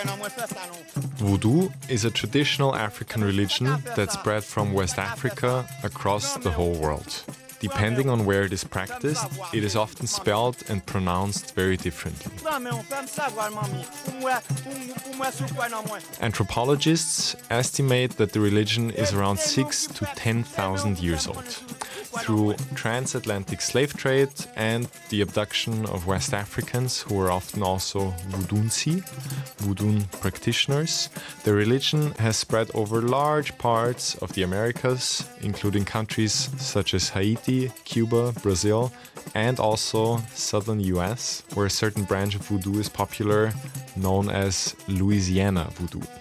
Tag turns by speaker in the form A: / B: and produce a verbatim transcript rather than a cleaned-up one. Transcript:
A: Voodoo is a traditional African religion that spread from West Africa across the whole world. Depending on where it is practiced, it is often spelled and pronounced very differently. Anthropologists estimate that the religion is around six to ten thousand years old. Through transatlantic slave trade and the abduction of West Africans, who were often also Voodunsi, Voodoo practitioners, the religion has spread over large parts of the Americas, including countries such as Haiti, Cuba, Brazil, and also southern U S, where a certain branch of Voodoo is popular, known as Louisiana Voodoo.